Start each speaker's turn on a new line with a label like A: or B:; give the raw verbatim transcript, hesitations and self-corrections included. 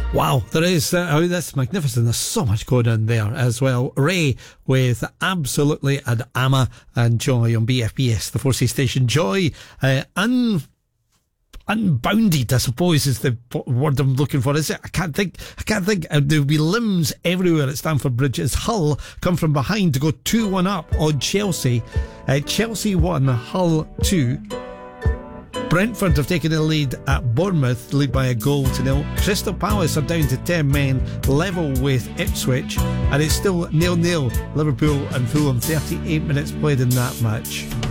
A: Wow, there is. Uh, oh, that's magnificent. There's so much going on there as well. Ray with Absolutely and Amma and Joy on B F B S, the four C station. Joy, uh, un, unbounded, I suppose, is the word I'm looking for. Is it? I can't think. I can't think. Uh, there'll be limbs everywhere at Stamford Bridge as Hull come from behind to go two one up on Chelsea. Uh, Chelsea one, Hull two. Brentford have taken the lead at Bournemouth, lead by a goal to nil. Crystal Palace are down to ten men, level with Ipswich, and it's still nil nil. Liverpool and Fulham, thirty-eight minutes played in that match.